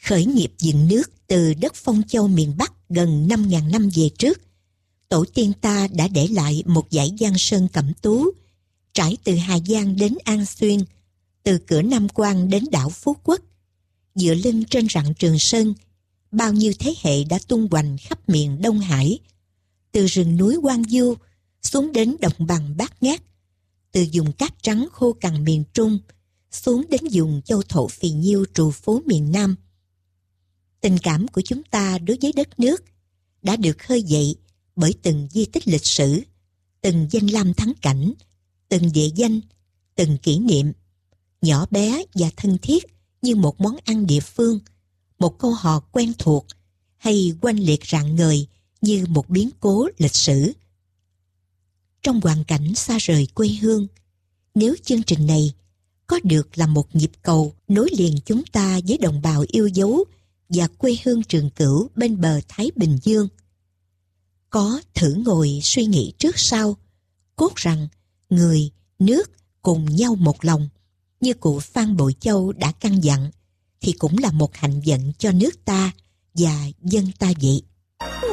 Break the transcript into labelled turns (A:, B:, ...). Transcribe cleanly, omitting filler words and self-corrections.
A: Khởi nghiệp dựng nước từ đất Phong Châu miền Bắc gần 5.000 năm về trước, tổ tiên ta đã để lại một dãy giang sơn cẩm tú, trải từ Hà Giang đến An Xuyên, từ cửa Nam Quan đến đảo Phú Quốc. Dựa lưng trên rặng Trường Sơn, bao nhiêu thế hệ đã tung hoành khắp miền Đông Hải, từ rừng núi Hoang Du xuống đến đồng bằng Bát Ngát, từ vùng cát trắng khô cằn miền Trung xuống đến vùng châu thổ phì nhiêu trù phú miền Nam. Tình cảm của chúng ta đối với đất nước đã được khơi dậy bởi từng di tích lịch sử, từng danh lam thắng cảnh, từng địa danh, từng kỷ niệm, nhỏ bé và thân thiết như một món ăn địa phương, một câu hò quen thuộc, hay oanh liệt rạng ngời như một biến cố lịch sử. Trong hoàn cảnh xa rời quê hương, nếu chương trình này có được là một nhịp cầu nối liền chúng ta với đồng bào yêu dấu và quê hương Trường Cửu bên bờ Thái Bình Dương, có thử ngồi suy nghĩ trước sau, cốt rằng người, nước cùng nhau một lòng, như cụ Phan Bội Châu đã căn dặn, thì cũng là một hạnh vận cho nước ta và dân ta vậy.